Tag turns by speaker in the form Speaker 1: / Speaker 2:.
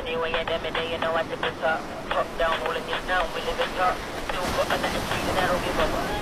Speaker 1: Anyway, at them and they, you know I tip the top. Top down, rolling it down, we live it top. Still got a night and I don't give up.